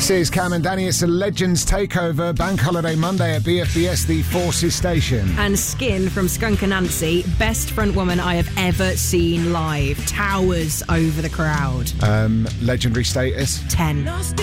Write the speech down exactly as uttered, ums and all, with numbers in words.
This is Cam and Danny. It's a Legends Takeover Bank Holiday Monday at B F B S, the Forces Station. And Skin from Skunk Anansie, best front woman I have ever seen live. Towers over the crowd. Um, legendary status. ten.